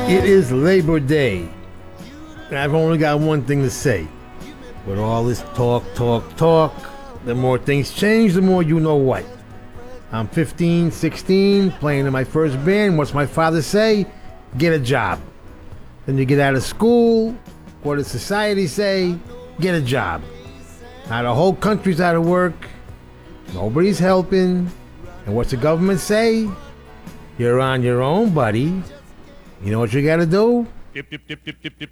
It is Labor Day. And I've only got one thing to say. With all this talk, the more things change, the more you know what. I'm 15, 16, playing in my first band. What's my father say? Get a job. Then you get out of school. What does society say? Get a job. Now the whole country's out of work. Nobody's helping. And what's the government say? You're on your own, buddy. You know what you gotta do?